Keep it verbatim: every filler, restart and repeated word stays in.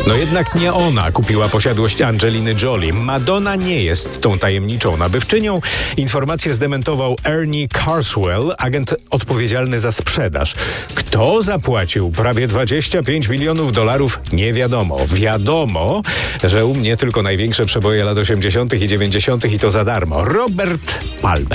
No jednak nie ona kupiła posiadłość Angeliny Jolie. Madonna nie jest tą tajemniczą nabywczynią. Informację zdementował Ernie Carswell, agent odpowiedzialny za sprzedaż. Kto zapłacił prawie dwadzieścia pięć milionów dolarów? Nie wiadomo. Wiadomo, że u mnie tylko największe przeboje lat osiemdziesiątych i dziewięćdziesiątych i to za darmo. Robert Palmer.